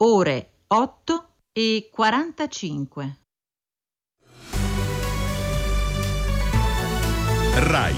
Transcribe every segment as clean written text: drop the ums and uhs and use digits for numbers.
ore 8:45. RAI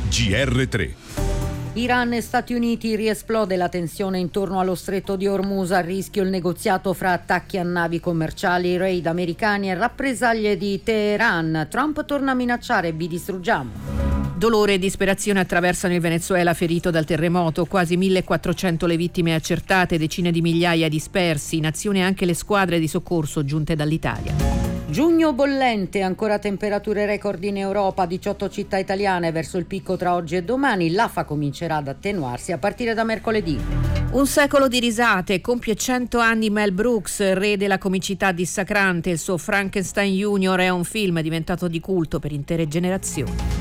GR3. Iran e Stati Uniti, riesplode la tensione intorno allo stretto di Hormuz, a rischio il negoziato fra attacchi a navi commerciali, raid americani e rappresaglie di Teheran. Trump torna a minacciare: vi distruggiamo. Dolore e disperazione attraversano il Venezuela ferito dal terremoto, quasi 1400 le vittime accertate, decine di migliaia dispersi, in azione anche le squadre di soccorso giunte dall'Italia. Giugno bollente, ancora temperature record in Europa, 18 città italiane verso il picco tra oggi e domani. L'afa comincerà ad attenuarsi a partire da mercoledì. Un secolo di risate, compie 100 anni Mel Brooks, re della comicità dissacrante. Il suo Frankenstein Junior è un film diventato di culto per intere generazioni.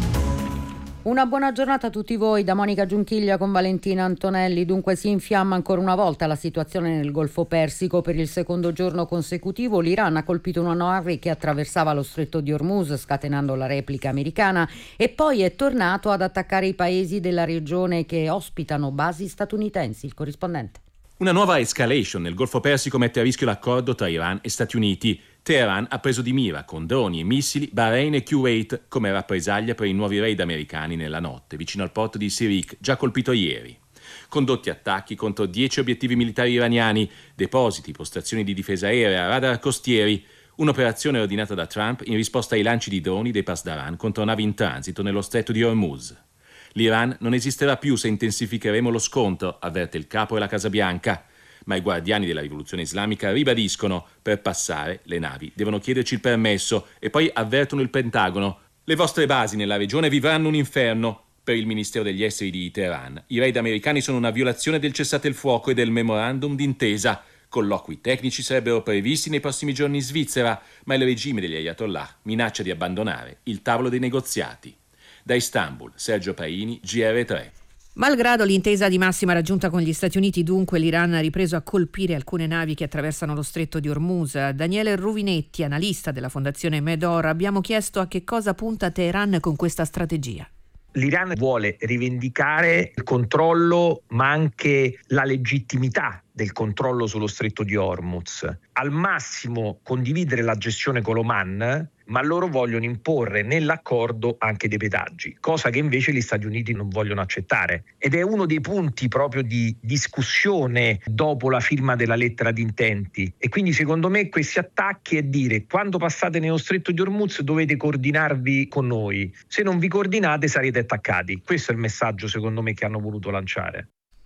Una buona giornata a tutti voi da Monica Giunchiglia con Valentina Antonelli. Dunque si infiamma ancora una volta la situazione nel Golfo Persico. Per il secondo giorno consecutivo l'Iran ha colpito una nave che attraversava lo stretto di Hormuz, scatenando la replica americana, e poi è tornato ad attaccare i paesi della regione che ospitano basi statunitensi. Il corrispondente. Una nuova escalation nel Golfo Persico mette a rischio l'accordo tra Iran e Stati Uniti. Teheran ha preso di mira con droni e missili Bahrain e Kuwait come rappresaglia per i nuovi raid americani nella notte, vicino al porto di Sirik, già colpito ieri. Condotti attacchi contro 10 obiettivi militari iraniani, depositi, postazioni di difesa aerea, radar costieri. Un'operazione ordinata da Trump in risposta ai lanci di droni dei Pasdaran contro navi in transito nello stretto di Hormuz. L'Iran non esisterà più se intensificheremo lo scontro, avverte il capo della Casa Bianca. Ma i guardiani della rivoluzione islamica ribadiscono: per passare le navi devono chiederci il permesso, e poi avvertono il Pentagono: le vostre basi nella regione vivranno un inferno. Per il Ministero degli Esteri di Teheran, i raid americani sono una violazione del cessate il fuoco e del memorandum d'intesa. Colloqui tecnici sarebbero previsti nei prossimi giorni in Svizzera, ma il regime degli Ayatollah minaccia di abbandonare il tavolo dei negoziati. Da Istanbul, Sergio Paini, GR3. Malgrado l'intesa di massima raggiunta con gli Stati Uniti, dunque, l'Iran ha ripreso a colpire alcune navi che attraversano lo stretto di Hormuz. Daniele Ruvinetti, analista della Fondazione Medor, abbiamo chiesto a che cosa punta Teheran con questa strategia. L'Iran vuole rivendicare il controllo, ma anche la legittimità del controllo sullo stretto di Hormuz. Al massimo condividere la gestione con l'Oman, ma loro vogliono imporre nell'accordo anche dei pedaggi, cosa che invece gli Stati Uniti non vogliono accettare. Ed è uno dei punti proprio di discussione dopo la firma della lettera di intenti. E quindi secondo me questi attacchi è dire: quando passate nello stretto di Hormuz dovete coordinarvi con noi, se non vi coordinate sarete attaccati. Questo è il messaggio secondo me che hanno voluto lanciare.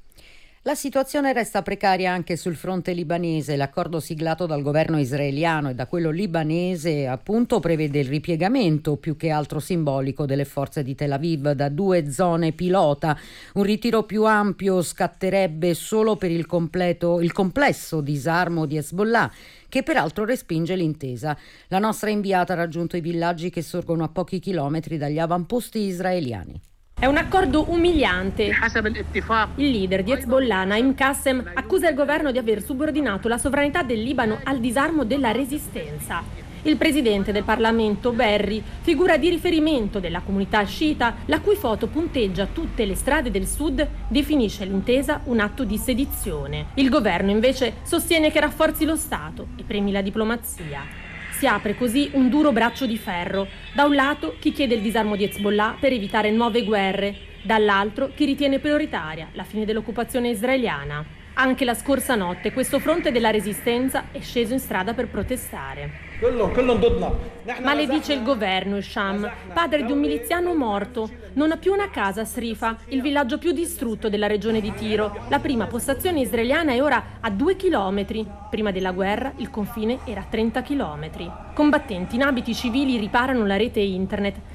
La situazione resta precaria anche sul fronte libanese. L'accordo siglato dal governo israeliano e da quello libanese appunto prevede il ripiegamento più che altro simbolico delle forze di Tel Aviv da 2 zone pilota. Un ritiro più ampio scatterebbe solo per il complesso disarmo di Hezbollah, che peraltro respinge l'intesa. La nostra inviata ha raggiunto i villaggi che sorgono a pochi chilometri dagli avamposti israeliani. È un accordo umiliante. Il leader di Hezbollah, Naim Qassem, accusa il governo di aver subordinato la sovranità del Libano al disarmo della resistenza. Il presidente del Parlamento, Berri, figura di riferimento della comunità sciita, la cui foto punteggia tutte le strade del sud, definisce l'intesa un atto di sedizione. Il governo invece sostiene che rafforzi lo Stato e premi la diplomazia. Si apre così un duro braccio di ferro. Da un lato chi chiede il disarmo di Hezbollah per evitare nuove guerre, dall'altro chi ritiene prioritaria la fine dell'occupazione israeliana. Anche la scorsa notte questo fronte della resistenza è sceso in strada per protestare. Maledice il governo Sham, padre di un miliziano morto. Non ha più una casa a Srifa, il villaggio più distrutto della regione di Tiro. La prima postazione israeliana è ora a 2 chilometri. Prima della guerra il confine era a 30 chilometri. Combattenti in abiti civili riparano la rete internet.